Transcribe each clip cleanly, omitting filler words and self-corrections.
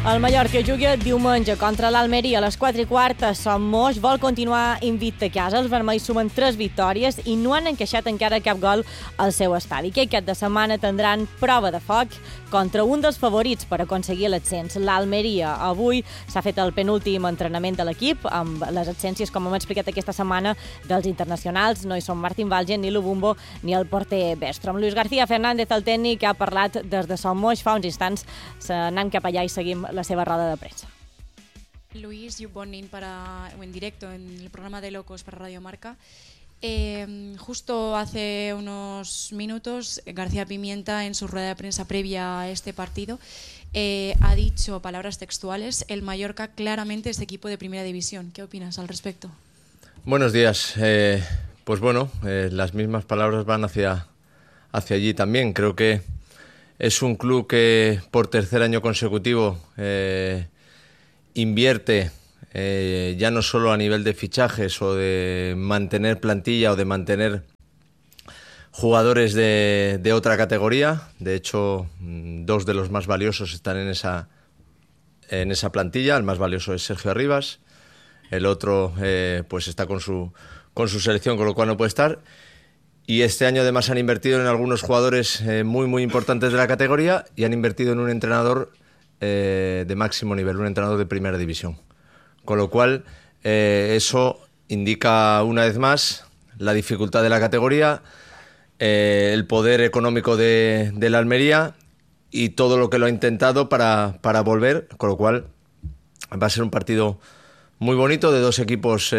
El Mallorca juga diumenge contra l'Almeria a les 4:15 a Son Moix. Vol continuar invicte a casa. Els vermells sumen 3 victòries i no han encaixat encara cap gol al seu estadi. Aquest cap de setmana tindran prova de foc contra un dels favorits per aconseguir l'ascens, l'Almeria. Avui s'ha fet el penúltim entrenament de l'equip amb les absències, com hem explicat aquesta setmana, dels internacionals. No hi són Martín Valgen, ni Lubumbo, ni el porter Bestrom. Luis García Fernández, el tècnic, ha parlat des de Son Moix fa uns instants. Anem cap allà i seguim la seva roda de premsa. Luis, you born in en directo en el programa de Locos para Radio Marca. Justo hace unos minutos, García Pimienta, en su rueda de prensa previa a este partido, ha dicho palabras textuales: el Mallorca claramente es equipo de primera división. ¿Qué opinas al respecto? Buenos días. Pues bueno, las mismas palabras van hacia allí también. Creo que es un club que por tercer año consecutivo invierte ya no solo a nivel de fichajes o de mantener plantilla o de mantener jugadores de otra categoría. De hecho, 2 de los más valiosos están en esa plantilla. El más valioso es Sergio Arribas. El otro pues está con su selección, con lo cual no puede estar. Y este año además han invertido en algunos jugadores muy importantes de la categoría y han invertido en un entrenador de máximo nivel, un entrenador de primera división. Con lo cual eso indica una vez más la dificultad de la categoría, el poder económico de la Almería y todo lo que lo ha intentado para volver. Con lo cual va a ser un partido muy bonito de 2 equipos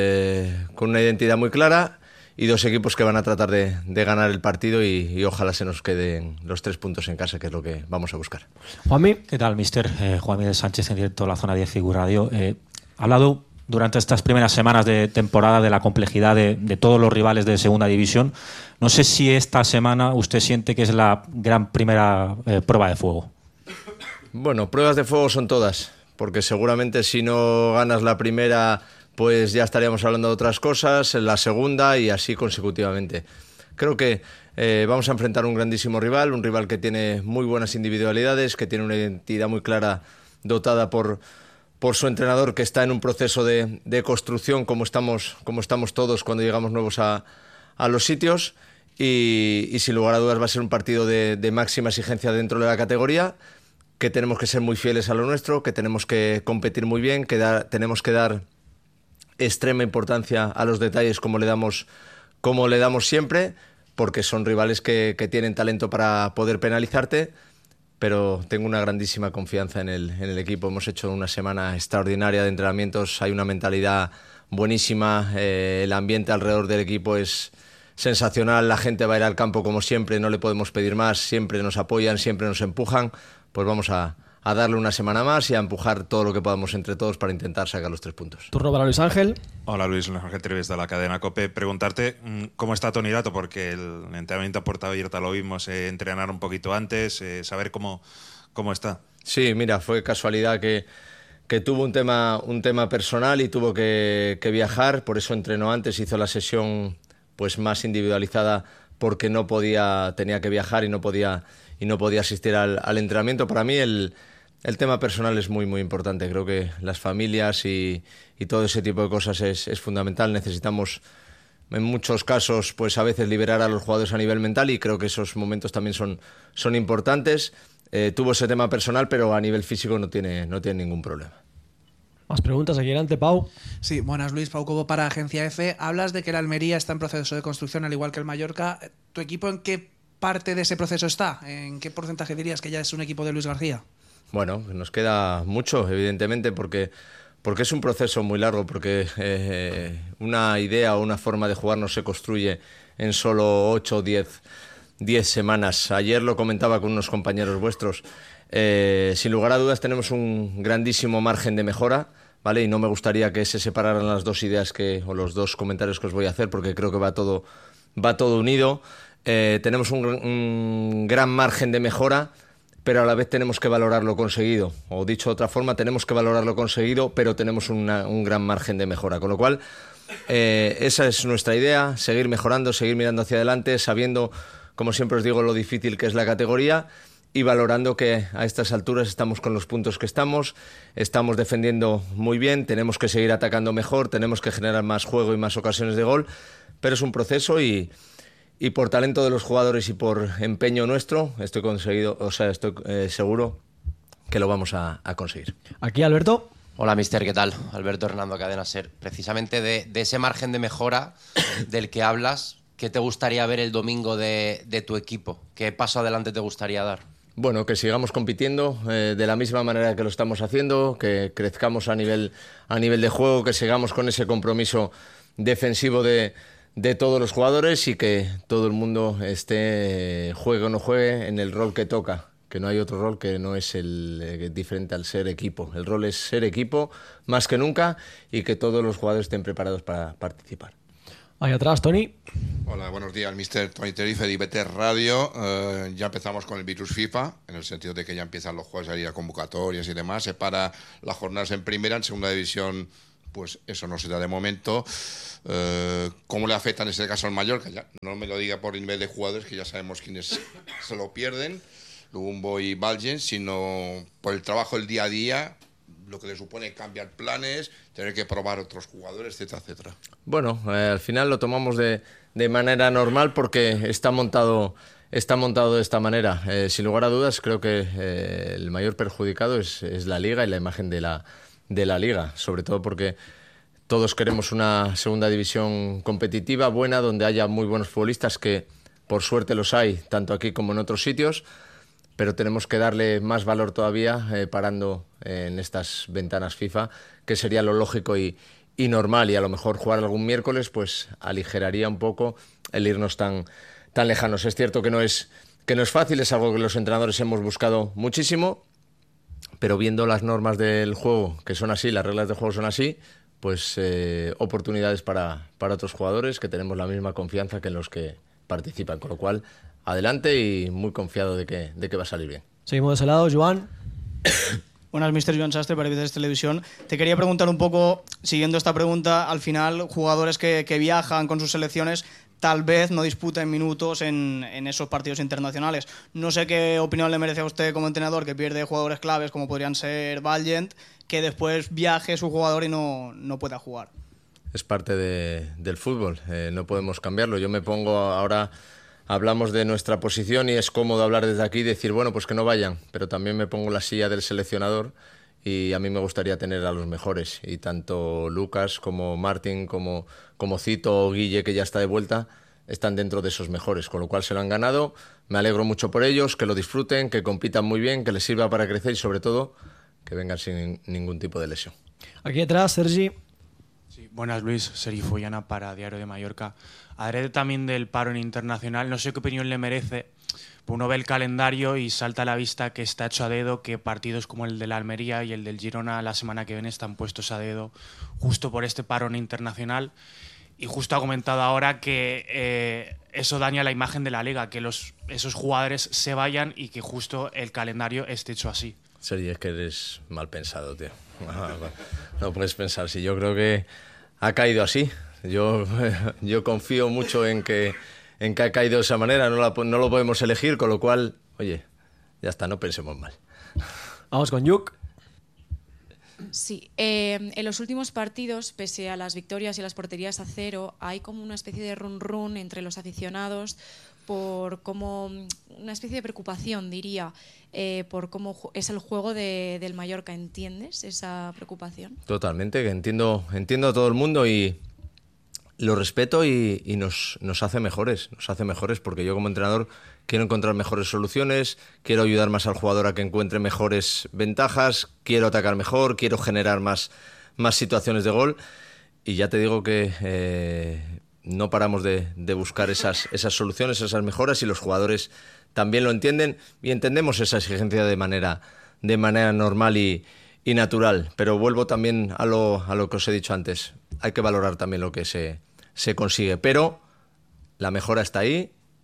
con una identidad muy clara y 2 equipos que van a tratar de ganar el partido y ojalá se nos queden los 3 puntos en casa, que es lo que vamos a buscar. Juanmi. ¿Qué tal, mister? Juan Miguel Sánchez, en directo a la Zona 10 Figu Radio. Ha hablado durante estas primeras semanas de temporada de la complejidad de todos los rivales de segunda división. No sé si esta semana usted siente que es la gran primera prueba de fuego. Bueno, pruebas de fuego son todas, porque seguramente si no ganas la primera, pues ya estaríamos hablando de otras cosas, en la segunda y así consecutivamente. Creo que vamos a enfrentar un grandísimo rival, un rival que tiene muy buenas individualidades, que tiene una identidad muy clara, dotada por su entrenador, que está en un proceso de construcción, como estamos todos cuando llegamos nuevos a los sitios, y sin lugar a dudas va a ser un partido de máxima exigencia dentro de la categoría, que tenemos que ser muy fieles a lo nuestro, que tenemos que competir muy bien, que tenemos que dar extrema importancia a los detalles como le damos siempre, porque son rivales que tienen talento para poder penalizarte, pero tengo una grandísima confianza en el equipo. Hemos hecho una semana extraordinaria de entrenamientos, hay una mentalidad buenísima, el ambiente alrededor del equipo es sensacional, la gente va a ir al campo como siempre, no le podemos pedir más, siempre nos apoyan, siempre nos empujan. Pues vamos a darle una semana más y a empujar todo lo que podamos entre todos para intentar sacar los 3 puntos. Turno para Luis Ángel. Hola Luis Ángel Treves de la cadena COPE. Preguntarte cómo está Toni Rato, porque el entrenamiento a puerta abierta lo vimos entrenar un poquito antes, saber cómo está. Sí, mira, fue casualidad que tuvo un tema personal y tuvo que viajar, por eso entrenó antes, hizo la sesión pues más individualizada porque tenía que viajar y no podía asistir al entrenamiento. Para mí el tema personal es muy importante. Creo que las familias y todo ese tipo de cosas es fundamental. Necesitamos en muchos casos pues a veces liberar a los jugadores a nivel mental y creo que esos momentos también son importantes. Tuvo ese tema personal, pero a nivel físico no tiene ningún problema. Más preguntas aquí delante, Pau. Sí, buenas, Luis. Pau Cobo para Agencia F. Hablas de que el Almería está en proceso de construcción, al igual que el Mallorca. ¿Tu equipo en qué parte de ese proceso está? ¿En qué porcentaje dirías que ya es un equipo de Luis García? Bueno, nos queda mucho, evidentemente, porque es un proceso muy largo, porque una idea o una forma de jugar no se construye en solo 8 o 10 semanas. Ayer lo comentaba con unos compañeros vuestros. Sin lugar a dudas tenemos un grandísimo margen de mejora, ¿vale? Y no me gustaría que se separaran las 2 ideas o los 2 comentarios que os voy a hacer, porque creo que va todo unido. Tenemos un gran margen de mejora, pero a la vez tenemos que valorar lo conseguido. O dicho de otra forma, tenemos que valorar lo conseguido, pero tenemos un gran margen de mejora. Con lo cual, esa es nuestra idea, seguir mejorando, seguir mirando hacia adelante, sabiendo, como siempre os digo, lo difícil que es la categoría y valorando que a estas alturas estamos con los puntos que estamos defendiendo muy bien, tenemos que seguir atacando mejor, tenemos que generar más juego y más ocasiones de gol, pero es un proceso y por talento de los jugadores y por empeño nuestro estoy seguro que lo vamos a conseguir. Aquí Alberto. Hola, mister, ¿qué tal? Alberto Hernando, Cadena SER. Precisamente de ese margen de mejora del que hablas, ¿qué te gustaría ver el domingo de tu equipo? ¿Qué paso adelante te gustaría dar? Bueno, que sigamos compitiendo de la misma manera que lo estamos haciendo, que crezcamos a nivel de juego, que sigamos con ese compromiso defensivo de todos los jugadores y que todo el mundo juegue o no juegue en el rol que toca. Que no hay otro rol que no es el diferente al ser equipo. El rol es ser equipo más que nunca y que todos los jugadores estén preparados para participar. Ahí atrás, Tony. Hola, buenos días, Mr. Tony Terife de IBT Radio. Ya empezamos con el virus FIFA, en el sentido de que ya empiezan los juegos a ir a convocatorias y demás. Se para las jornadas en primera, en segunda división, pues eso no se da de momento. ¿Cómo le afecta en este caso al Mallorca? Ya, no me lo diga por nivel de jugadores, que ya sabemos quiénes se lo pierden. Lubumbo y Valgens, sino por el trabajo del día a día, lo que le supone cambiar planes, tener que probar otros jugadores, etcétera, etcétera. Bueno, al final lo tomamos de manera normal porque está montado de esta manera. Sin lugar a dudas, creo que el mayor perjudicado es la Liga y la imagen de la Liga, sobre todo porque todos queremos una segunda división competitiva, buena, donde haya muy buenos futbolistas, que por suerte los hay, tanto aquí como en otros sitios, pero tenemos que darle más valor todavía parando en estas ventanas FIFA, que sería lo lógico y normal, y a lo mejor jugar algún miércoles pues aligeraría un poco el irnos tan lejanos. Es cierto que no es fácil, es algo que los entrenadores hemos buscado muchísimo, pero viendo las normas del juego, que son así, las reglas del juego son así, pues oportunidades para otros jugadores que tenemos la misma confianza que en los que participan, con lo cual adelante y muy confiado de que va a salir bien. Seguimos de ese lado, Joan. Buenas, Mr. Joan Sastre, para IBC Televisión. Te quería preguntar un poco, siguiendo esta pregunta, al final, jugadores que viajan con sus selecciones tal vez no disputen minutos en esos partidos internacionales. No sé qué opinión le merece a usted como entrenador, que pierde jugadores claves como podrían ser Valgent, que después viaje su jugador y no pueda jugar. Es parte del fútbol, no podemos cambiarlo. Yo me pongo ahora... Hablamos de nuestra posición y es cómodo hablar desde aquí y decir, bueno, pues que no vayan, pero también me pongo en la silla del seleccionador y a mí me gustaría tener a los mejores. Y tanto Lucas como Martín, como Cito o Guille, que ya está de vuelta, están dentro de esos mejores, con lo cual se lo han ganado. Me alegro mucho por ellos, que lo disfruten, que compitan muy bien, que les sirva para crecer y sobre todo que vengan sin ningún tipo de lesión. Aquí detrás, Sergi. Sí, buenas, Luis. Sergi Follana para Diario de Mallorca. Adrede también del paro internacional, no sé qué opinión le merece. Uno ve el calendario y salta a la vista que está hecho a dedo, que partidos como el de la Almería y el del Girona la semana que viene están puestos a dedo justo por este parón internacional. Y justo ha comentado ahora que eso daña la imagen de la Liga, que esos jugadores se vayan y que justo el calendario esté hecho así. Sergi, es que eres mal pensado, tío. No puedes pensar, si yo creo que ha caído así. Yo confío mucho en que ha caído de esa manera, no lo podemos elegir, con lo cual, oye, ya está, no pensemos mal. Vamos con Yuk. Sí, en los últimos partidos, pese a las victorias y las porterías a cero, hay como una especie de run-run entre los aficionados por como una especie de preocupación, diría, por cómo es el juego del Mallorca. ¿Entiendes esa preocupación? Totalmente, que entiendo a todo el mundo y lo respeto y nos hace mejores, porque yo como entrenador quiero encontrar mejores soluciones, quiero ayudar más al jugador a que encuentre mejores ventajas, quiero atacar mejor, quiero generar más situaciones de gol y ya te digo que no paramos de buscar esas soluciones, esas mejoras y los jugadores también lo entienden y entendemos esa exigencia de manera normal y natural, pero vuelvo también a lo que os he dicho antes, hay que valorar también lo que se consigue, pero la mejora está ahí,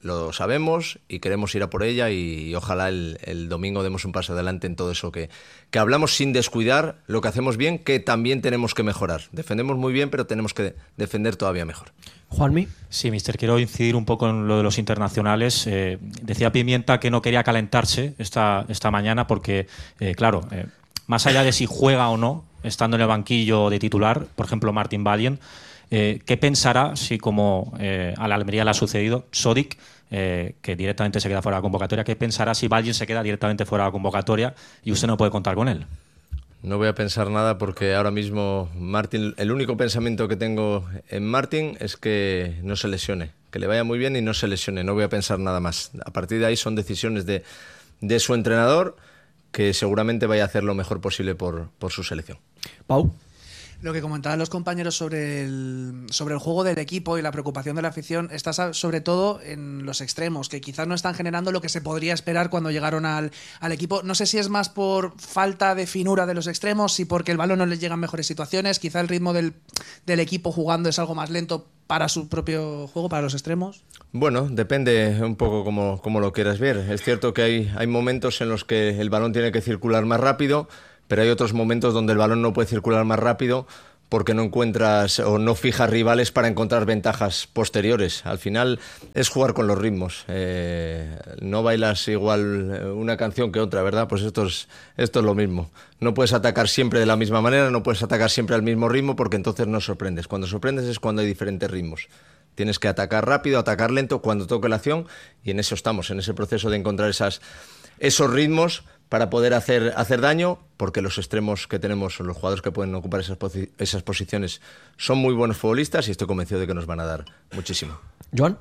lo sabemos y queremos ir a por ella y ojalá el domingo demos un paso adelante en todo eso que hablamos sin descuidar lo que hacemos bien, que también tenemos que mejorar. Defendemos muy bien, pero tenemos que defender todavía mejor. Juanmi. Sí, mister, quiero incidir un poco en lo de los internacionales. Decía Pimienta que no quería calentarse esta mañana porque, claro, más allá de si juega o no, estando en el banquillo de titular, por ejemplo, Martin Valien, ¿qué pensará si, como a la Almería le ha sucedido, Sodic, que directamente se queda fuera de la convocatoria, qué pensará si Valien se queda directamente fuera de la convocatoria y usted no puede contar con él? No voy a pensar nada porque ahora mismo Martin, el único pensamiento que tengo en Martin es que no se lesione, que le vaya muy bien y no se lesione. No voy a pensar nada más. A partir de ahí son decisiones de su entrenador, que seguramente vaya a hacer lo mejor posible por su selección. Pau. Lo que comentaban los compañeros sobre el juego del equipo y la preocupación de la afición está sobre todo en los extremos, que quizás no están generando lo que se podría esperar cuando llegaron al equipo. No sé si es más por falta de finura de los extremos, si porque el balón no les llega en mejores situaciones, quizá el ritmo del equipo jugando es algo más lento para su propio juego, para los extremos. Bueno, depende un poco como lo quieras ver. Es cierto que hay momentos en los que el balón tiene que circular más rápido, pero hay otros momentos donde el balón no puede circular más rápido porque no encuentras o no fijas rivales para encontrar ventajas posteriores. Al final es jugar con los ritmos. No bailas igual una canción que otra, ¿verdad? Pues esto es lo mismo. No puedes atacar siempre de la misma manera, no puedes atacar siempre al mismo ritmo porque entonces no sorprendes. Cuando sorprendes es cuando hay diferentes ritmos. Tienes que atacar rápido, atacar lento cuando toque la acción y en eso estamos, en ese proceso de encontrar esos ritmos para poder hacer daño, porque los extremos que tenemos, los jugadores que pueden ocupar esas posiciones, son muy buenos futbolistas y estoy convencido de que nos van a dar muchísimo. Joan.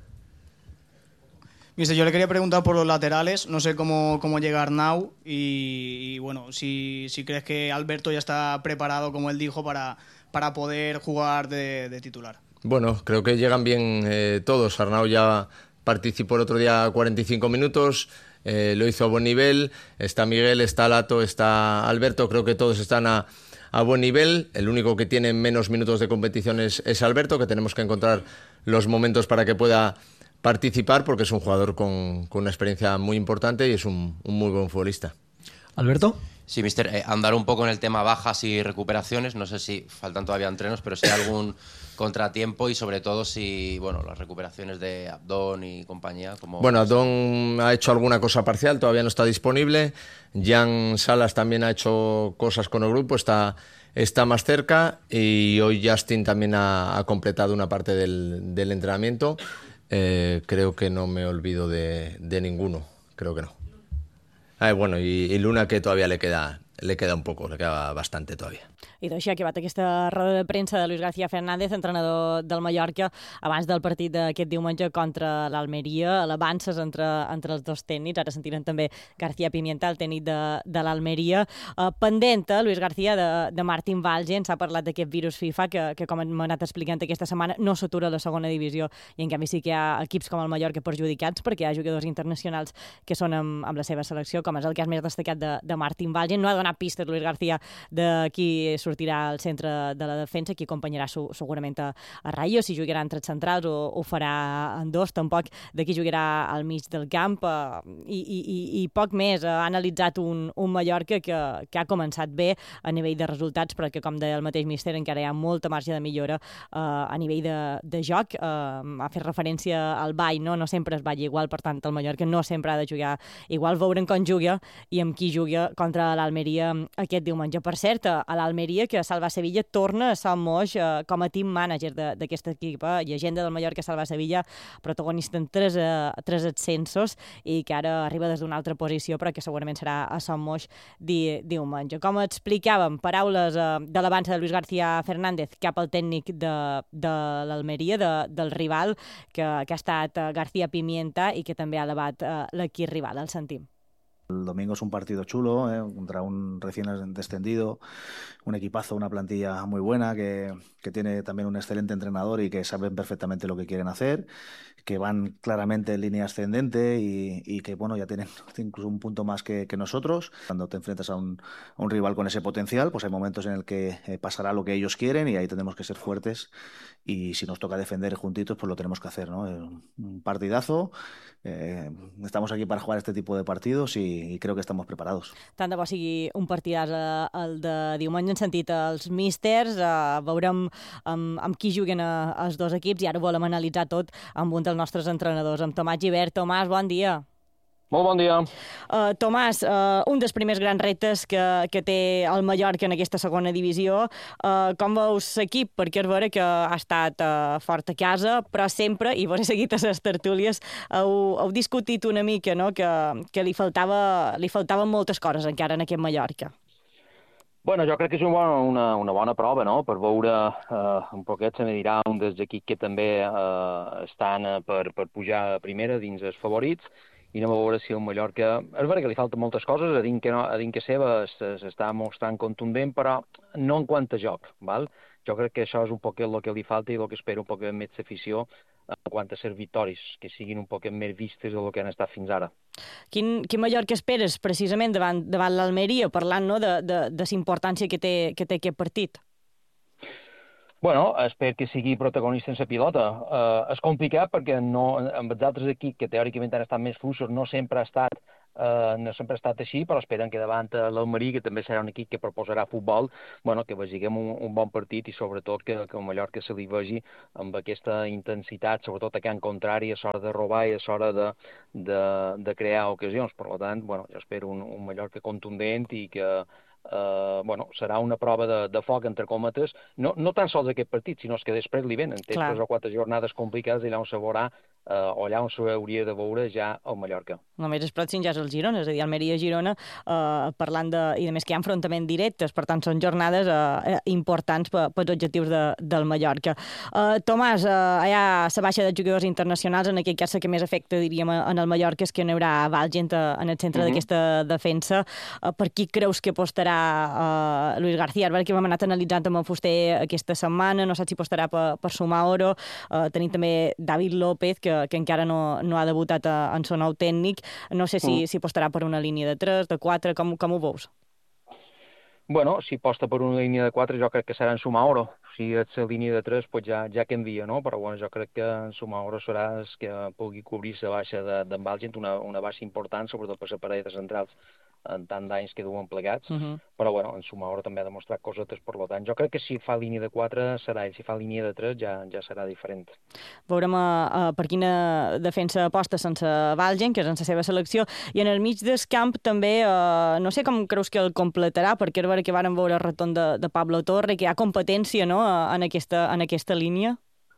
Mister, yo le quería preguntar por los laterales, no sé cómo llega Arnau y bueno, si crees que Alberto ya está preparado, como él dijo, para poder jugar de titular. Bueno, creo que llegan bien todos. Arnau ya participó el otro día 45 minutos, lo hizo a buen nivel. Está Miguel, está Lato, está Alberto. Creo que todos están a buen nivel. El único que tiene menos minutos de competición es Alberto, que tenemos que encontrar los momentos para que pueda participar, porque es un jugador con una experiencia muy importante y es un muy buen futbolista. Alberto. Sí, mister, andar un poco en el tema bajas y recuperaciones. No sé si faltan todavía entrenos, pero si hay algún contratiempo y sobre todo si, bueno, las recuperaciones de Abdón y compañía. Bueno, Abdón ha hecho alguna cosa parcial, todavía no está disponible. Jan Salas también ha hecho cosas con el grupo, está más cerca y hoy Justin también ha completado una parte del entrenamiento. Creo que no me olvido de ninguno, creo que no. Bueno, y Luna, que todavía le queda un poco, le queda bastante todavía. I d'així ha acabat aquesta roda de premsa de Luis García Fernández, entrenador del Mallorca, abans del partit d'aquest diumenge contra l'Almeria, l'avances entre els dos tècnics. Ara sentirem també García Pimienta, el tècnic de l'Almeria. Pendent, Luis García, de Martin Valgen, s'ha parlat d'aquest virus FIFA que com hem anat explicant aquesta setmana, no s'atura a la segona divisió i en canvi sí que hi ha equips com el Mallorca perjudicats perquè hi ha jugadors internacionals que són amb la seva selecció, com és el cas més destacat de Martin Valgen. No ha donat pistes Luis García de qui sortirà al centre de la defensa, qui acompanyarà segurament a Rayo, si jugarà entre els centrals o ho farà en dos, tampoc de qui jugarà al mig del camp i poc més. Ha analitzat un Mallorca que ha començat bé a nivell de resultats, però que, com deia el mateix míster, encara hi ha molta marge de millora a nivell de joc. Ha fet referència al ball, no sempre es balla igual, per tant el Mallorca no sempre ha de jugar igual. Veurem com juga i amb qui juga contra l'Almeria aquest diumenge. Per cert, a l'Almeria, que Salva Sevilla torna a Son Moix com a team manager d'aquesta equip. Llegenda del Mallorca, Salva Sevilla, protagonista en tres ascensos i que ara arriba des d'una altra posició, però que segurament serà a Son Moix diumenge. Com explicàvem, paraules de l'avança de Luis García Fernández cap al tècnic de l'Almeria, del rival, que ha estat García Pimienta i que també ha elevat l'equip rival. El sentim. El domingo es un partido chulo, contra un recién descendido, un equipazo, una plantilla muy buena que tiene también un excelente entrenador y que saben perfectamente lo que quieren hacer, que van claramente en línea ascendente y que bueno, ya tienen incluso un punto más que nosotros. Cuando te enfrentas a un rival con ese potencial, pues hay momentos en el que pasará lo que ellos quieren y ahí tenemos que ser fuertes, y si nos toca defender juntitos, pues lo tenemos que hacer, ¿no? Un partidazo, estamos aquí para jugar este tipo de partidos y creo que estamos preparados. Tant de bo sigui un partidàs el de diumenge. En sentit els místers, veurem amb qui juguen els dos equips, i ara volem analitzar tot amb un dels nostres entrenadors, amb Tomàs Gibert. Tomàs, bon dia. Molt bon dia. Tomàs, un dels primers grans reptes que té el Mallorca en aquesta segona divisió. Com veus l'equip? Perquè és vera que ha estat fort a casa, però sempre, i vos he seguit a les tertúlies, heu discutit una mica, no? que li faltaven moltes coses encara en aquest Mallorca. Bueno, jo crec que és una bona prova, no?, per veure un poquet, se me dirà, un dels equips que també estan per pujar a primera dins els favorits, i anem a veure si el Mallorca... És vera que li falten moltes coses, a dintre seva s'està mostrant contundent, però no en quant a joc, val? Jo crec que això és un poquet el que li falta i el que espero un poquet més d'afició en quant a ser victoris, que siguin un poquet més vistes del que han estat fins ara. Quin Mallorca esperes precisament davant l'Almeria, parlant, no, de la importància que té aquest partit? Bueno, espero que sigui protagonista en la pilota. És complicat perquè amb els altres equips que teòricament han estat més fluixos no sempre ha estat així, però esperen que davant l'Almeria, que també serà un equip que proposarà futbol, bueno, que vegem un bon partit i sobretot que el Mallorca se li vegi amb aquesta intensitat, sobretot a camp contrari, a l'hora de robar i a l'hora de crear ocasions. Per tant, bueno, jo espero un Mallorca contundent i que serà una prova de foc, entre cometes, no tan sols aquest partit, sinó que després li venen 3 o 4 jornades complicades allà on se veurà o allà on s'hauria de veure ja el Mallorca. Només el pròxim ja és el Girona, és a dir, Almeria-Girona, parlant i a més que hi ha enfrontaments directes, per tant són jornades importants pels objectius del Mallorca. Tomàs, hi ha la baixa de jugadors internacionals, en aquest cas que més afecta, diríem, en el Mallorca, és que no hi haurà Valgent en el centre d'aquesta defensa. Per qui creus que apostarà Luis García? És veritat que hem anat analitzant amb el Fuster aquesta setmana, no saps si apostarà per Sumaoro, tenim també David López, que encara no ha debutat en el nou tècnic. No sé si apostarà per una línia de 3, de 4, com ho veus? Bueno, si aposta per una línia de 4 jo crec que serà en Sumaoro. Si és la línia de 3, pues ja canvia, no? Però bueno, jo crec que en Sumaoro serà el que pugui cobrir la baixa d'en Valgent, una baixa important, sobretot per la parella de centrals en tant d'anys que duen plegats, però bueno, en Sumaoro també ha demostrat cosetes, per tant, jo crec que si fa línia de 4 serà ell, si fa línia de 3 ja serà diferent. Veurem per quina defensa aposta sense Valgent, que és en la seva selecció, i en el mig del camp també, no sé com creus que el completarà, perquè és vera que vàrem veure el retorn de Pablo Torre, que hi ha competència, no?, en aquesta línia.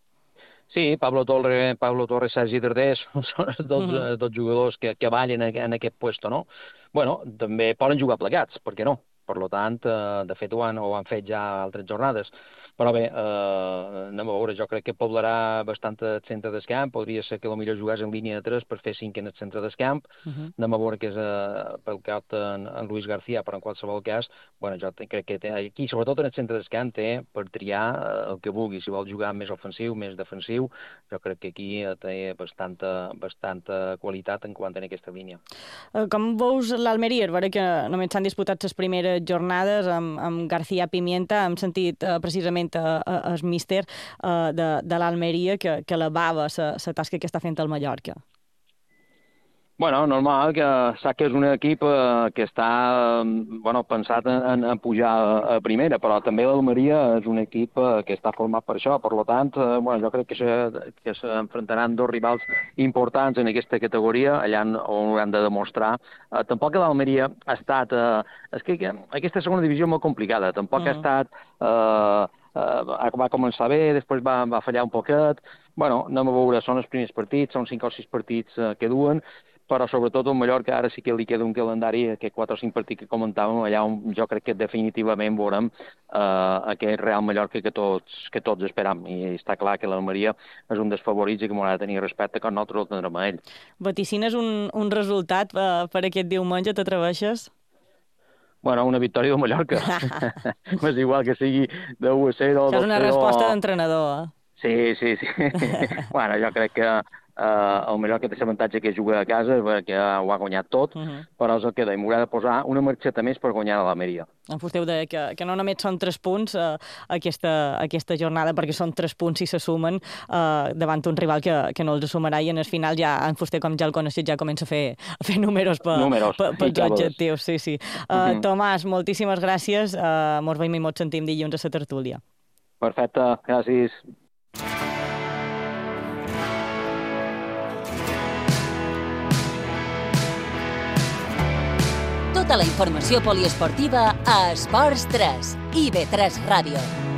Sí, Pablo Torre, Sergi Dardés, són dos jugadors que ballen en aquest puesto, no? Bueno, també poden jugar plegats, per què no? Per tant, de fet ho han fet ja altres jornades. Però bé, anem a veure, jo crec que poblarà bastant el centre del camp, podria ser que potser jugàs en línia de 3 per fer 5 en el centre del camp, anem a veure què és pel que opta en Luis García, però en qualsevol cas, bueno, jo crec que aquí, sobretot en el centre del camp, té per triar el que vulgui, si vol jugar més ofensiu, més defensiu, jo crec que aquí té bastanta qualitat en quant a aquesta línia. Com veus l'Almeria? És vera que només s'han disputat les primeres jornades amb García Pimienta, hem sentit precisament el míster de l'Almeria que alabava la tasca que està fent el Mallorca. Bueno, normal, que sap que és un equip que està pensat en pujar a primera, però també l'Almeria és un equip que està format per això. Per tant, jo crec que s'enfrontaran dos rivals importants en aquesta categoria, allà on hauran de demostrar. Tampoc l'Almeria ha estat... És que aquesta segona divisió és molt complicada. Tampoc ha estat... va començar bé, després va fallar un poquet. Bueno, anem a veure, són els primers partits, són 5 o 6 partits que duen, però sobretot el Mallorca ara sí que li queda un calendari, aquests 4 o 5 partits que comentàvem, allà on jo crec que definitivament veurem aquest Real Mallorca que tots esperam. I està clar que l'Almeria és un dels favorits i que m'haurà de tenir respecte que nosaltres el tindrem a ell. Vaticines un resultat per aquest diumenge, t'atreveixes? Bueno, una victòria del Mallorca. És igual que sigui de 1-0 o 2-0. Això és una resposta d'entrenador, Sí. Bueno, jo crec que el millor que té l'avantatge que juga a casa, perquè ho ha guanyat tot, però és el que deim, haurà de posar una marxeta més per guanyar a l'Almeria. En Fusteu deia que no només són 3 punts aquesta jornada, perquè són 3 punts si se sumen davant un rival que no els sumarà, i en el final ja en Fuster, com ja el coneixes, ja comença a fer números pels objectius. Sí. Tomàs, moltíssimes gràcies. Mos veiem i mos sentim dilluns a la tertúlia. Perfecte, gràcies. Tota la informació poliesportiva a Esports 3 i IB3 Ràdio.